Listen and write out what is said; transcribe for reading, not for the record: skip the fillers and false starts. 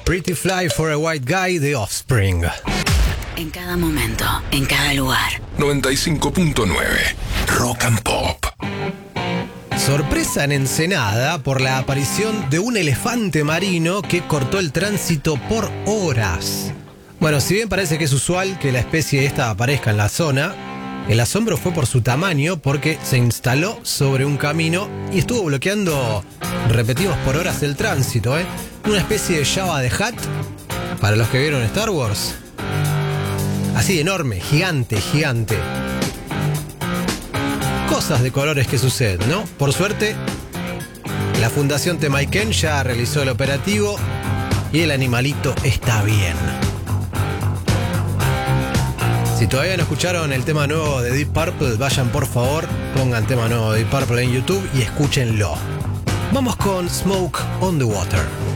Pretty Fly for a White Guy de Offspring. En cada momento, en cada lugar. 95.9 Rock and Pop. Sorpresa en Ensenada por la aparición de un elefante marino que cortó el tránsito por horas. Bueno, si bien parece que es usual que la especie esta aparezca en la zona, el asombro fue por su tamaño, porque se instaló sobre un camino y estuvo bloqueando repetidos por horas el tránsito, Una especie de Jabba the Hutt, para los que vieron Star Wars. Así de enorme, gigante. Cosas de colores que suceden, ¿no? Por suerte, la Fundación Temaiken ya realizó el operativo y el animalito está bien. Si todavía no escucharon el tema nuevo de Deep Purple, vayan por favor, pongan tema nuevo de Deep Purple en YouTube y escúchenlo. Vamos con Smoke on the Water.